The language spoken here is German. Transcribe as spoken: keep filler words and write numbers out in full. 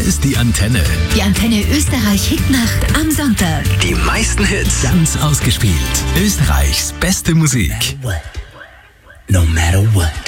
ist die Antenne. Die Antenne Österreich Hitnacht am Sonntag. Die meisten Hits ganz ausgespielt. Österreichs beste Musik. No matter what.